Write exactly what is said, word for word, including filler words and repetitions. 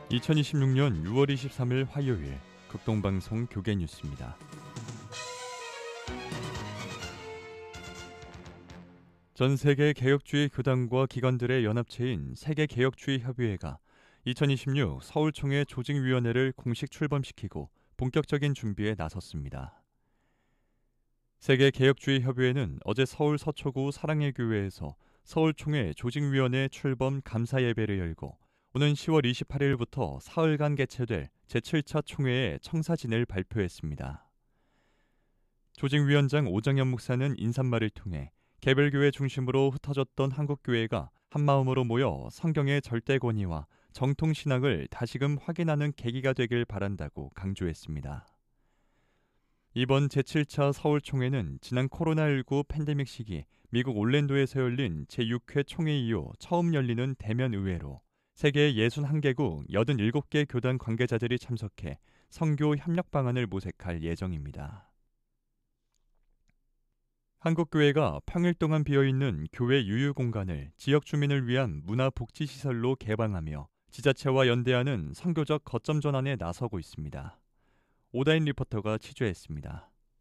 이천이십육 년 유월 이십삼일 화요일 극동방송 교계뉴스입니다. 전 세계 개혁주의 교단과 기관들의 연합체인 세계개혁주의협의회가 이천이십육 서울총회 조직위원회를 공식 출범시키고 본격적인 준비에 나섰습니다. 세계개혁주의협의회는 어제 서울 서초구 사랑의 교회에서 서울총회 조직위원회 출범 감사예배를 열고 오는 시월 이십팔일부터 사흘간 개최될 제칠 차 총회의 청사진을 발표했습니다. 조직위원장 오정현 목사는 인사말을 통해 개별교회 중심으로 흩어졌던 한국교회가 한마음으로 모여 성경의 절대 권위와 정통신앙을 다시금 확인하는 계기가 되길 바란다고 강조했습니다. 이번 제칠 차 서울총회는 지난 코로나십구 팬데믹 시기 미국 올랜도에서 열린 제육 회 총회 이후 처음 열리는 대면의회로 세계 육십일 개국 팔십칠 개 교단 관계자들이 참석해 선교 협력 방안을 모색할 예정입니다. 한국교회가 평일 동안 비어있는 교회 유휴 공간을 지역 주민을 위한 문화복지시설로 개방하며 지자체와 연대하는 선교적 거점 전환에 나서고 있습니다. 오다인 리포터가 취재했습니다.